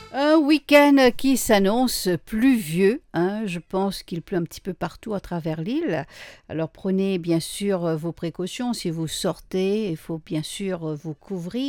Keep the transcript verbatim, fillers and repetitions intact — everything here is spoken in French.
Un week-end qui s'annonce pluvieux, hein, je pense qu'il pleut un petit peu partout à travers l'île. Alors prenez bien sûr euh, vos précautions si vous sortez, il faut bien sûr euh, vous couvrir.